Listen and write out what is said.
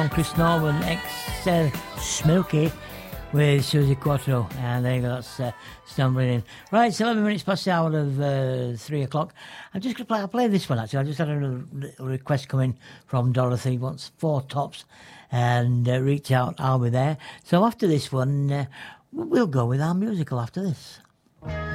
Chris Norman, Smokey with Susie Quattro, and there you go, that's stumbling in. Right, it's 11 minutes past the hour of 3 o'clock. I'm just going to play this one, actually. I just had a request coming from Dorothy, wants 4 Tops, and reach out, I'll be there. So after this one, we'll go with our musical after this.